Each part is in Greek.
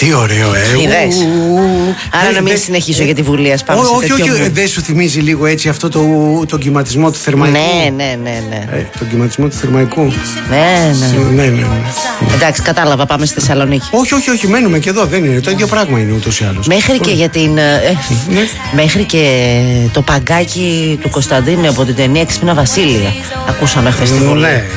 Τι ωραίο, Είδες. Άρα να μην συνεχίσω για τη Βουλή, ας πάμε. Όχι, δεν σου θυμίζει λίγο έτσι αυτό το κυματισμό του Θερμαϊκού? Ναι. Το κυματισμό του Θερμαϊκού. Ναι. Εντάξει, κατάλαβα, πάμε στη Θεσσαλονίκη. Όχι, μένουμε και εδώ, δεν είναι. Το ίδιο πράγμα είναι ούτως ή άλλως. Μέχρι και για την. Μέχρι και το παγκάκι του Κωνσταντίνου από την ταινία Ξύπνα Βασίλεια. Ακούσαμε χθες στη Βουλή. Ναι,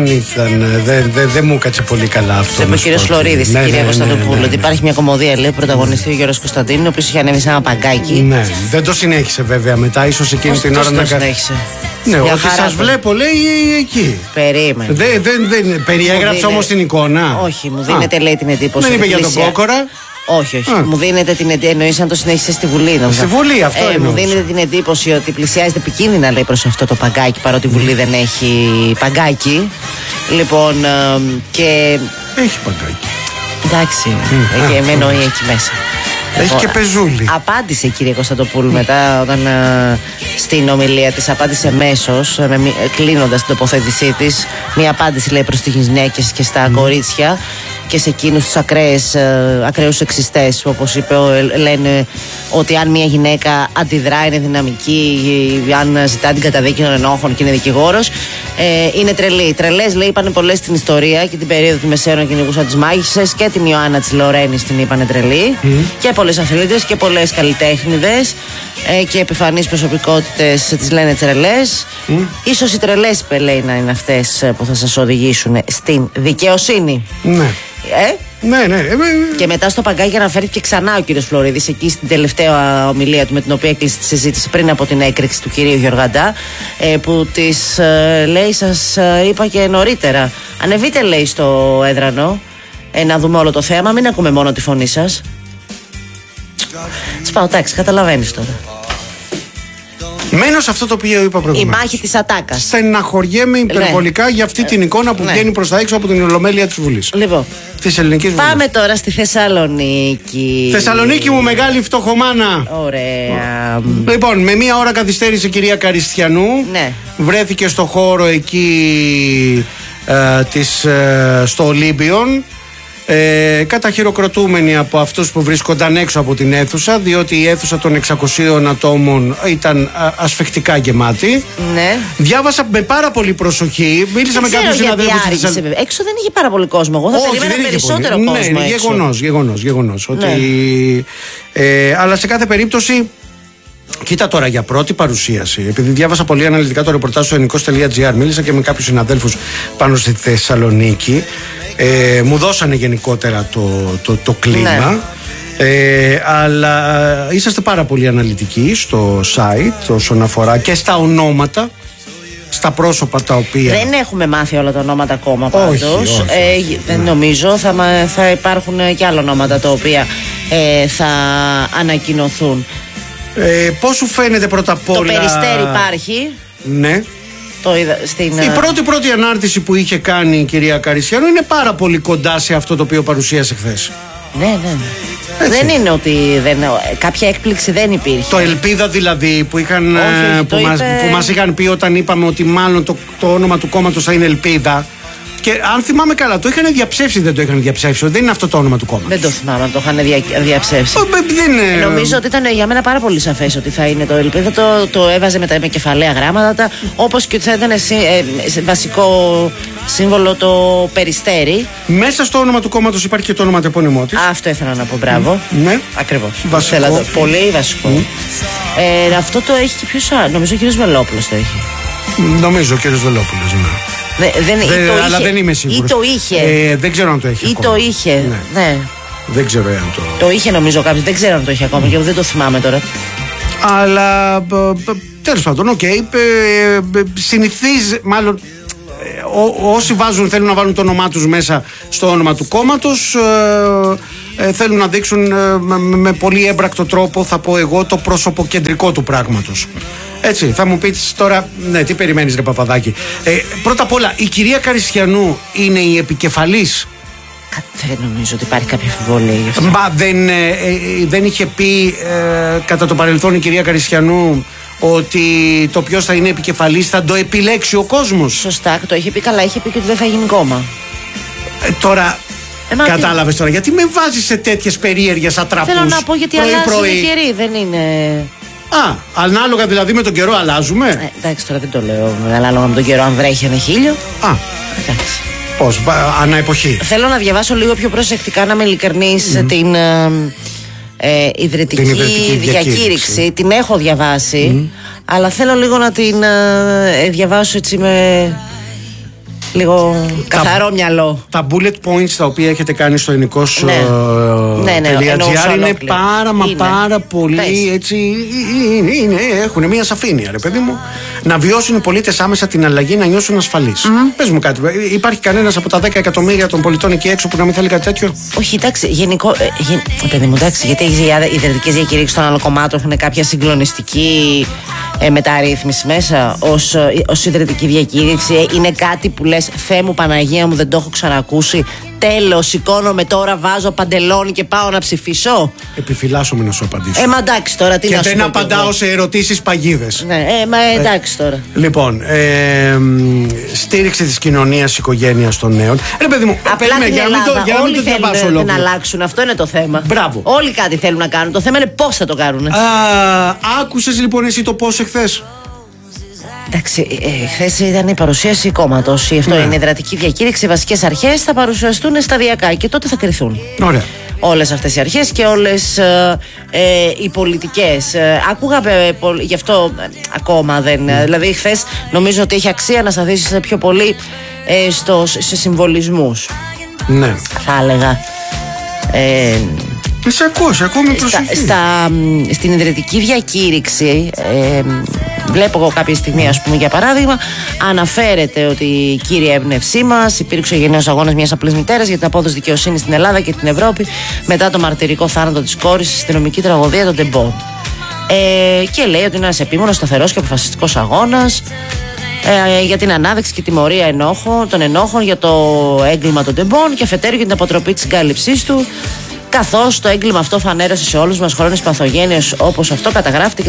δεν μου κάτσε πολύ καλά αυτό. Το είπε ο κύριος Φλωρίδης στην κυρία Κωνσταντοπούλου. Ότι υπάρχει μια κομμωδία, λέει, πρωταγωνιστή ο Γιώργος Κωνσταντίνου, ο οποίος είχε ανέβει σε ένα παγκάκι. Ναι, δεν το συνέχισε βέβαια μετά, ίσως εκείνη την ώρα να κάνει. Ναι, ότι σας βλέπω, λέει, εκεί. Περίμενε. Δεν περιέγραψε όμως την εικόνα. Όχι, μου δίνεται, λέει, την εντύπωση. Δεν είπε για τον Κόκορα. Όχι. Μου δίνεται την εντύπωση. Εννοείς αν το συνέχισε στη Βουλή, νομίζω. Στη Βουλή, αυτό είναι. Μου δίνεται την εντύπωση ότι πλησιάζεται επικίνδυνα, λέει, προς αυτό το παγκάκι, παρότι η Βουλή δεν έχει παγκάκι. Λοιπόν, και. Έχει παγκάκι. Εντάξει, με εννοεί εκεί μέσα. Έχει και πεζούλι. Απάντησε η κυρία Κωνσταντοπούλου μετά, όταν στην ομιλία της απάντησε μέσος, κλείνοντας την τοποθέτησή της. Μία απάντηση, λέει, προς τις γυναίκες και στα κορίτσια και σε εκείνους τους ακραίους σεξιστές, όπως είπε, λένε ότι αν μια γυναίκα αντιδρά, είναι δυναμική, αν ζητά την καταδίκη των ενόχων και είναι δικηγόρος, είναι τρελή. Τρελές, λέει, είπανε πολλές στην ιστορία και την περίοδο του Μεσαίωνα κυνηγούσαν τις μάγισσες, και την Ιωάννα της Λορένης την είπανε τρελή, και πολλές αθλήτες και πολλές καλλιτέχνηδες και επιφανείς προσωπικότητες τις λένε τρελές. Ίσως οι τρελές, λέει, να είναι αυτές που θα σας οδηγήσουν στην δικαιοσύνη. Ναι. Ναι. Και μετά στο παγκάκι αναφέρθηκε ξανά ο κύριος Φλωρίδης εκεί στην τελευταία ομιλία του, με την οποία έκλεισε τη συζήτηση πριν από την έκρηξη του κυρίου Γιωργαντά, που της λέει, σας είπα και νωρίτερα, ανεβείτε, λέει, στο έδρανο να δούμε όλο το θέαμα, μην ακούμε μόνο τη φωνή σας. Σπάω, εντάξει, καταλαβαίνεις τώρα. Μένω σε αυτό το οποίο είπα προηγουμένως. Η μάχη της ατάκας. Στεναχωριέμαι υπερβολικά για αυτή την εικόνα που βγαίνει προς τα έξω από την Ολομέλεια της Βουλής. Λοιπόν, της Ελληνικής Βουλής. Πάμε τώρα στη Θεσσαλονίκη. Θεσσαλονίκη μου, μεγάλη φτωχομάνα. Ωραία. Λοιπόν, με μία ώρα καθυστέρησε η κυρία Καριστιανού. Ναι. Βρέθηκε στο χώρο εκεί στο Ολύμπιον. Καταχειροκροτούμενοι από αυτούς που βρίσκονταν έξω από την αίθουσα, διότι η αίθουσα των 600 ατόμων ήταν ασφεκτικά γεμάτη. Ναι. Διάβασα με πάρα πολύ προσοχή. Μίλησα με κάποιους συναδέλφους. Έξω δεν είχε πάρα πολύ κόσμο. Εγώ θα περίμενα περισσότερο κόσμο. Ναι, γεγονός. Αλλά σε κάθε περίπτωση. Κοίτα τώρα, για πρώτη παρουσίαση, επειδή διάβασα πολύ αναλυτικά το ρεπορτάζ στο ελληνικός.gr, μίλησα και με κάποιους συναδέλφους πάνω στη Θεσσαλονίκη. Μου δώσανε γενικότερα το κλίμα. Ναι. Αλλά είσαστε πάρα πολύ αναλυτικοί στο site όσον αφορά και στα ονόματα, στα πρόσωπα τα οποία. Δεν έχουμε μάθει όλα τα ονόματα ακόμα πάντως. Δεν νομίζω. Θα υπάρχουν και άλλα ονόματα τα οποία θα ανακοινωθούν. Πώς σου φαίνεται πρώτα απ' όλα? Το Περιστέρι υπάρχει. Ναι. Η πρώτη ανάρτηση που είχε κάνει η κυρία Καριστιανού είναι πάρα πολύ κοντά σε αυτό το οποίο παρουσίασε χθες. Ναι. Δεν είναι ότι κάποια έκπληξη δεν υπήρχε. Το Ελπίδα δηλαδή που μας είχαν πει όταν είπαμε ότι μάλλον το όνομα του κόμματος θα είναι Ελπίδα. Και αν θυμάμαι καλά, το είχαν διαψεύσει, δεν το είχαν διαψεύσει? Δεν είναι αυτό το όνομα του κόμματος. Δεν το θυμάμαι αν το είχαν διαψεύσει. Νομίζω ότι ήταν για μένα πάρα πολύ σαφές ότι θα είναι το Ελπίδα. Το έβαζε με κεφαλαία γράμματα, όπως και ότι θα ήταν βασικό σύμβολο το Περιστέρι. Μέσα στο όνομα του κόμματος υπάρχει και το όνομα του επώνυμό της. Αυτό ήθελα να πω, μπράβο. Ναι. Ακριβώς. Βασικό. Πολύ βασικό. Αυτό το έχει και ποιος άλλο? Νομίζω ο κ. Βελόπουλος το έχει. Νομίζω ο κ. Βελόπουλος, ναι. Αλλά δεν είμαι σίγουρος. Ή το είχε. Δεν ξέρω αν το έχει. Ή ακόμα. το είχε. Ναι. Δεν ξέρω αν το. Το είχε νομίζω κάποιος. Δεν ξέρω αν το είχε ακόμα και δεν το θυμάμαι τώρα. Αλλά τέλος πάντων, συνηθίζει, μάλλον όσοι θέλουν να βάλουν το όνομά τους μέσα στο όνομα του κόμματος, θέλουν να δείξουν με πολύ έμπρακτο τρόπο, θα πω εγώ, το πρόσωπο κεντρικό του πράγματος. Έτσι, θα μου πεις τώρα, ναι, τι περιμένεις ρε Παπαδάκη? Πρώτα απ' όλα, η κυρία Καριστιανού είναι η επικεφαλής? Δεν νομίζω ότι υπάρχει κάποια αμφιβολία γι' αυτό. Μα δεν είχε πει κατά το παρελθόν η κυρία Καριστιανού ότι το ποιος θα είναι επικεφαλής θα το επιλέξει ο κόσμος? Σωστά, το είχε πει καλά, είχε πει και ότι δεν θα γίνει κόμμα. Τώρα, Κατάλαβες τώρα, γιατί με βάζεις σε τέτοιες περίεργες ατραπούς? Θέλω να πω γιατί αλλάζουν οι καιροί, δεν είναι. Ανάλογα δηλαδή με τον καιρό αλλάζουμε. Εντάξει, τώρα δεν το λέω ανάλογα με τον καιρό, αν βρέχει, αν έχει ήλιο. Εντάξει. Πώς, ανά εποχή. Θέλω να διαβάσω λίγο πιο προσεκτικά, να είμαι ειλικρινής, την ιδρυτική διακήρυξη. Την έχω διαβάσει, αλλά θέλω λίγο να την διαβάσω έτσι με λίγο καθαρό μυαλό. Τα bullet points τα οποία έχετε κάνει στο ελληνικός.gr είναι πάρα πολύ έτσι. Έχουν μια σαφήνεια, ρε παιδί μου. Να βιώσουν οι πολίτες άμεσα την αλλαγή, να νιώσουν ασφαλείς. Πες μου κάτι, υπάρχει κανένας από τα 10 εκατομμύρια των πολιτών εκεί έξω που να μην θέλει κάτι τέτοιο? Όχι, εντάξει, γενικό. Παιδί μου, εντάξει, γιατί οι ιδρυτικές διακηρύξεις των άλλων κομμάτων έχουν κάποια συγκλονιστική μεταρρύθμιση μέσα ως ιδρυτική διακήρυξη. Είναι κάτι που λες, Θεέ μου, Παναγία μου, δεν το έχω ξανακούσει. Τέλος, σηκώνομαι τώρα, βάζω παντελόνι και πάω να ψηφίσω. Επιφυλάσσομαι να σου απαντήσω. Μα εντάξει τώρα, τι να σου πω. Και δεν απαντάω σε ερωτήσεις παγίδες. Εντάξει τώρα. Λοιπόν, στήριξη της κοινωνίας, οικογένειας των νέων. Ρε παιδί μου, απλά στην Ελλάδα όλοι θέλουν να αλλάξουν. Αυτό είναι το θέμα. Μπράβο. Όλοι κάτι θέλουν να κάνουν. Το θέμα είναι πώς θα το κάνουν. Άκουσες λοιπόν εσύ το πώς εχθές? Εντάξει, χθες ήταν η παρουσίαση κόμματος. Αυτό είναι η ιδρυτική διακήρυξη. Οι βασικές αρχές θα παρουσιαστούν σταδιακά και τότε θα κριθούν. Ωραία. Όλες αυτές οι αρχές και όλες οι πολιτικές. Άκουγα γι' αυτό ακόμα δεν. Δηλαδή, χθες νομίζω ότι έχει αξία να σταθείς πιο πολύ σε συμβολισμούς. Ναι. Θα έλεγα. Σε ακούω με προσοχή. Στην ιδρυτική διακήρυξη βλέπω εγώ κάποια στιγμή, ας πούμε, για παράδειγμα, αναφέρεται ότι η κύρια έμπνευσή μας υπήρξε ο γενναίος αγώνας μιας απλής μητέρας για την απόδοση δικαιοσύνης στην Ελλάδα και την Ευρώπη μετά το μαρτυρικό θάνατο της κόρης στη αστυνομική τραγωδία των Ντεμπόντ. Και λέει ότι είναι ένας επίμονος, σταθερός και αποφασιστικός αγώνας για την ανάδειξη και τιμωρία των ενόχων για το έγκλημα των Ντεμπόντ και αφετέρου για την αποτροπή της συγκάλυψής του. Καθώς το έγκλημα αυτό φανέρωσε σε όλους μας χρόνες παθογένειες όπως αυτό καταγράφεται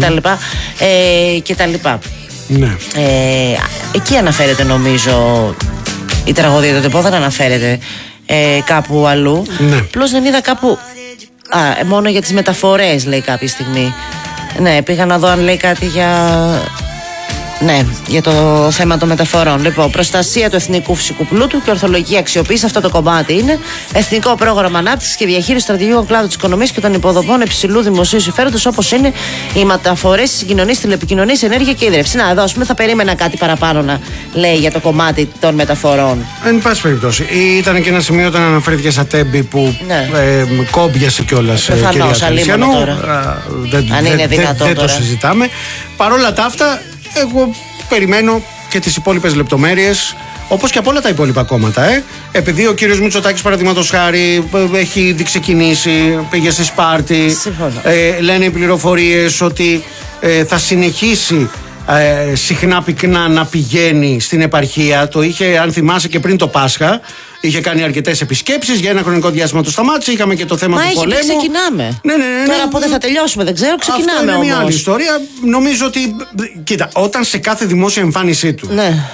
κτλ. Ναι. Εκεί αναφέρεται νομίζω η τραγωδία του Ντεμπόντ, δεν αναφέρεται κάπου αλλού. Ναι. Απλώς δεν είδα κάπου. Μόνο για τις μεταφορές λέει κάποια στιγμή. Ναι, πήγα να δω αν λέει κάτι για το θέμα των μεταφορών. Λοιπόν, προστασία του εθνικού φυσικού πλούτου και ορθολογική αξιοποίηση. Αυτό το κομμάτι είναι. Εθνικό πρόγραμμα ανάπτυξης και διαχείριση στρατηγικών κλάδων της οικονομίας και των υποδομών υψηλού δημοσίου συμφέροντος, όπως είναι οι μεταφορές, οι συγκοινωνίες, τηλεπικοινωνίες, ενέργεια και ίδρυυση. Να, εδώ ας πούμε θα περίμενα κάτι παραπάνω να λέει για το κομμάτι των μεταφορών. Εν πάση περιπτώσει. Ήταν και ένα σημείο όταν αναφέρθηκε στα Τέμπη που κόμπιασε κιόλας. Προφανώς, αλίμονο τώρα. Αν είναι δυνατό. Δεν το συζητάμε. Παρόλα τα αυτά. Εγώ περιμένω και τις υπόλοιπες λεπτομέρειες, όπως και από όλα τα υπόλοιπα κόμματα. Επειδή ο κύριος Μητσοτάκης, παραδείγματος χάρη, έχει ήδη ξεκινήσει, πήγε στη Σπάρτη. Λένε οι πληροφορίες ότι θα συνεχίσει συχνά πυκνά να πηγαίνει στην επαρχία. Το είχε, αν θυμάσαι, και πριν το Πάσχα. Είχε κάνει αρκετές επισκέψεις, για ένα χρονικό διάστημα το σταμάτησε. Είχαμε και το θέμα του πολέμου. Ξεκινάμε. Ναι. Τώρα πότε θα τελειώσουμε, δεν ξέρω. Ξεκινάμε. Αυτό είναι μια άλλη ιστορία. Νομίζω ότι. Κοίτα, όταν σε κάθε δημόσια εμφάνισή του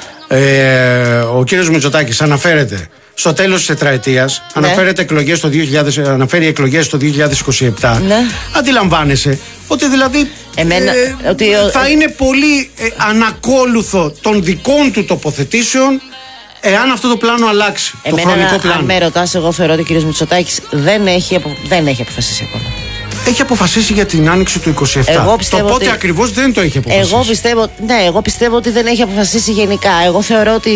ο κύριος Μητσοτάκης αναφέρεται στο τέλος της τετραετίας, αναφέρει εκλογές το 2027, αντιλαμβάνεσαι ότι δηλαδή θα είναι πολύ ανακόλουθο των δικών του τοποθετήσεων εάν αυτό το πλάνο αλλάξει. Το χρονικό πλάνο. Αν με ρωτάς, εγώ θεωρώ ότι ο κ. Μητσοτάκης δεν έχει αποφασίσει ακόμα. Έχει αποφασίσει για την άνοιξη του 27. Το πότε ακριβώς δεν το έχει αποφασίσει. Εγώ πιστεύω ότι δεν έχει αποφασίσει γενικά. Εγώ θεωρώ ότι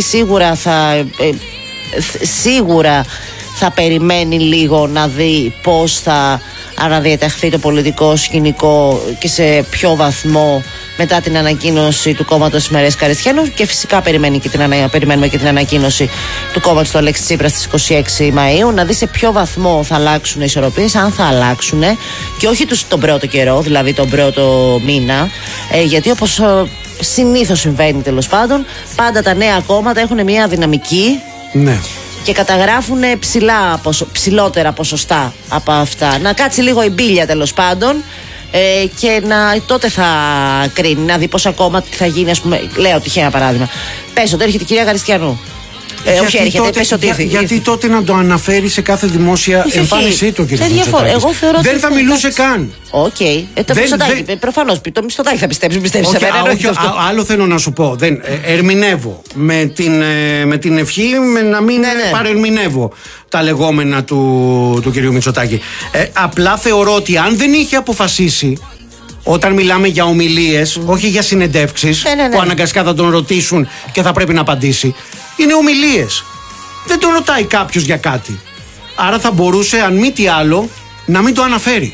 σίγουρα θα περιμένει λίγο να δει πώς θα αναδιαταχθεί το πολιτικό σκηνικό και σε ποιο βαθμό μετά την ανακοίνωση του κόμματος της Μαρίας Καριστιανού, και φυσικά περιμένουμε και την ανακοίνωση του κόμματος του Αλέξη Τσίπρα στις 26 Μαΐου, να δει σε ποιο βαθμό θα αλλάξουν οι ισορροπίες, αν θα αλλάξουν, και όχι τον πρώτο καιρό, δηλαδή τον πρώτο μήνα, γιατί όπως συνήθως συμβαίνει τέλος πάντων, πάντα τα νέα κόμματα έχουν μια δυναμική. Ναι. Και καταγράφουν ψηλότερα ποσοστά από αυτά. Να κάτσει λίγο η μπίλια τέλος πάντων, και τότε θα κρίνει, να δει πόσα κόμματα θα γίνει. Ας πούμε, λέω τυχαία παράδειγμα. Πες ότι έρχεται η κυρία Καριστιανού. Όχι, έρχεται, πες ότι γιατί τότε να το αναφέρει σε κάθε δημόσια εμφάνισή του, κύριε Μητσοτάκη? Εγώ θεωρώ δεν θα μιλούσε καν. Οκ. Το Μητσοτάκη. Προφανώς το Μητσοτάκη θα πιστεύει σε μένα. Άλλο θέλω να σου πω. Ερμηνεύω με την ευχή να μην παρερμηνεύω τα λεγόμενα του κυρίου Μητσοτάκη. Απλά θεωρώ ότι αν δεν είχε αποφασίσει, όταν μιλάμε για ομιλίες, όχι για συνεντεύξεις που αναγκαστικά θα τον ρωτήσουν και θα πρέπει να απαντήσει, είναι ομιλίες. Δεν τον ρωτάει κάποιος για κάτι. Άρα θα μπορούσε, αν μη τι άλλο, να μην το αναφέρει.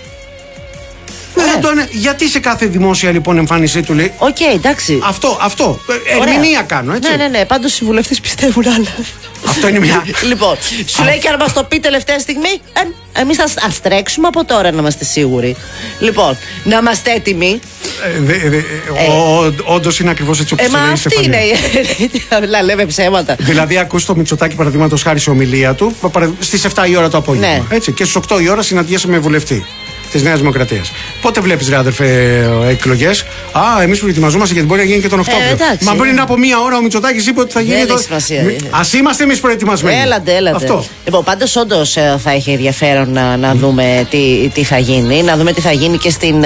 Γιατί σε κάθε δημόσια λοιπόν εμφάνισή του λέει. Οκ, εντάξει. Αυτό. Ερμηνεία κάνω, έτσι. Ναι. Πάντως οι βουλευτές πιστεύουν άλλα. Αυτό είναι μια. Λοιπόν, σου λέει και αν μας το πει τελευταία στιγμή, εμείς θα τρέξουμε από τώρα να είμαστε σίγουροι. Λοιπόν, να είμαστε έτοιμοι. Όντως είναι ακριβώς έτσι όπως το λέει η Στεφανία. Να λέμε ψέματα. Δηλαδή, ακούς το Μητσοτάκη παραδείγματος χάρη σε ομιλία του στις 7 η ώρα το απόγευμα. Έτσι, και στις 8 η ώρα συναντιέσαι με βουλευτή της Νέας Δημοκρατίας. Πότε βλέπεις, ρε αδερφέ, εκλογές? Εμείς προετοιμαζόμαστε γιατί μπορεί να γίνει και τον Οκτώβριο. Μα πριν από μία ώρα ο Μητσοτάκης είπε ότι θα γίνει. Ας είμαστε εμείς προετοιμασμένοι. Έλατε. Αυτό. Λοιπόν, πάντως όντως θα έχει ενδιαφέρον να δούμε τι θα γίνει. Να δούμε τι θα γίνει και στην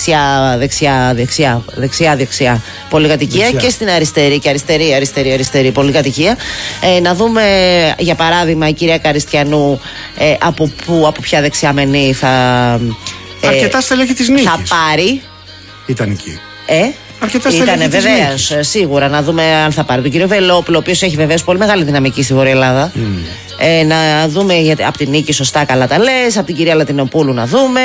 δεξιά πολυκατοικία και στην αριστερή και αριστερή πολυκατοικία. Να δούμε, για παράδειγμα, η κυρία Καριστιανού από ποια δεξιαμενή θα. Αρκετά στελέχη της νίκης θα πάρει. Ήταν εκεί. Αρκετά Ήτανε βεβαίως, σίγουρα. Να δούμε αν θα πάρει τον κύριο Βελόπουλο, ο οποίος έχει βεβαίως πολύ μεγάλη δυναμική στη Βόρεια Ελλάδα. Να δούμε από την Νίκη, σωστά, καλά τα λες. Από την κυρία Λατινοπούλου να δούμε.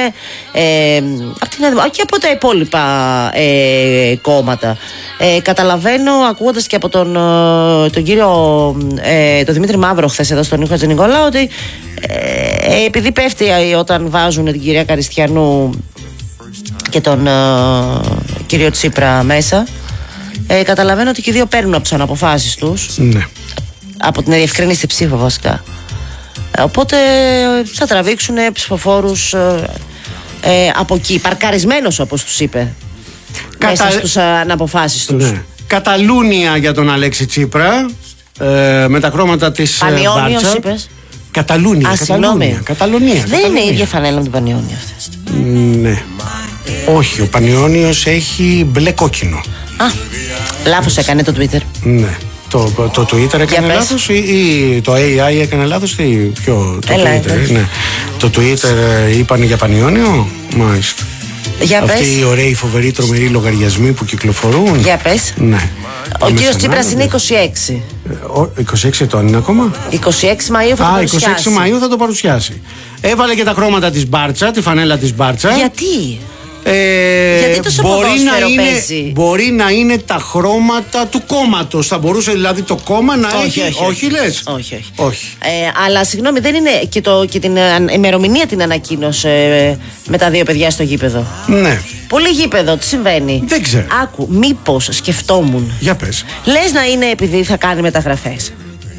Και από τα υπόλοιπα κόμματα. Καταλαβαίνω, ακούγοντας και από τον κύριο τον Δημήτρη Μαύρο χθες εδώ στον Νίκο Χατζηνικολάου, ότι επειδή πέφτει όταν βάζουν την κυρία Καριστιανού και τον κύριο Τσίπρα μέσα, καταλαβαίνω ότι και οι δύο παίρνουν από τις αναποφάσεις τους. Ναι. Από την διευκρίνηση ψήφο βασικά. Οπότε θα τραβήξουν ψηφοφόρους από εκεί, παρκαρισμένος όπως τους είπε, μέσα στους αναποφάσεις τους. Ναι. Καταλούνια για τον Αλέξη Τσίπρα, με τα χρώματα της Πανιόνιος είπες? Καταλούνια. Δεν είναι η ίδια φανέλα με την Πανιόνιο αυτή? Ναι. Όχι, ο Πανιόνιος έχει μπλε κόκκινο. Λάθος έκανε το Twitter. Ναι. Το Twitter έκανε λάθος ή το AI έκανε λάθος? Το Twitter, ναι. Το Twitter είπανε για Πανιόνιο. Μάλιστα. Αυτοί οι ωραίοι, φοβεροί, τρομεροί λογαριασμοί που κυκλοφορούν. Για πες. Ναι. Ο κύριος Τσίπρας είναι 26. 26 ετών είναι ακόμα. 26 Μαΐου θα το παρουσιάσει. 26 Μαΐου θα το παρουσιάσει. Έβαλε και τα χρώματα της Μπάρτσα, τη φανέλα της Μπάρτσα. Γιατί? Γιατί τόσο ποδόσφαιρο παίζει? Μπορεί να είναι τα χρώματα του κόμματος. Θα μπορούσε δηλαδή το κόμμα να έχει. Όχι, λες? Όχι. Αλλά συγγνώμη, δεν είναι και την ημερομηνία την ανακοίνωσε με τα δύο παιδιά στο γήπεδο? Ναι. Πολύ γήπεδο, τι συμβαίνει? Δεν ξέρω. Άκου, μήπως σκεφτόμουν. Για πες. Λες να είναι επειδή θα κάνει μεταγραφές?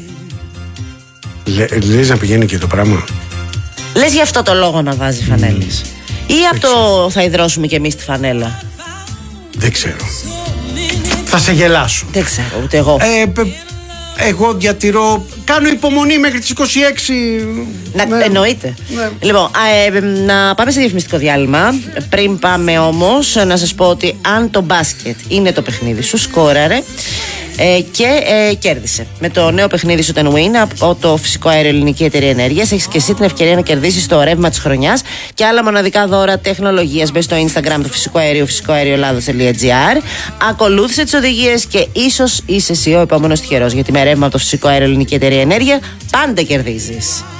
Λες να πηγαίνει και το πράγμα? Λες γι' αυτό το λόγο να βάζει φανέλες? Ή από το θα ιδρώσουμε κι εμείς τη φανέλα? Δεν ξέρω. Θα σε γελάσω. Δεν ξέρω, ούτε εγώ. Εγώ διατηρώ. Κάνω υπομονή μέχρι τις 26. Εννοείται. Ναι. Λοιπόν, να πάμε σε διαφημιστικό διάλειμμα. Πριν πάμε όμως, να σας πω ότι αν το μπάσκετ είναι το παιχνίδι σου, σκόραρε και κέρδισε. Με το νέο παιχνίδι σου Ten Win από το Φυσικό Αέριο Ελληνική Εταιρεία Ενέργειας έχεις και εσύ την ευκαιρία να κερδίσεις το ρεύμα της χρονιάς και άλλα μοναδικά δώρα τεχνολογίας. Μπες στο Instagram του Φυσικού Αέριου, φυσικοαερioελλάδος.gr. Ακολούθησε τις οδηγίες και ίσως είσαι εσύ ο επόμενος τυχερός, γιατί με ρεύμα από το Φυσικό Αέριο Ελληνική Εταιρεία Ενέργεια πάντα κερδίζεις.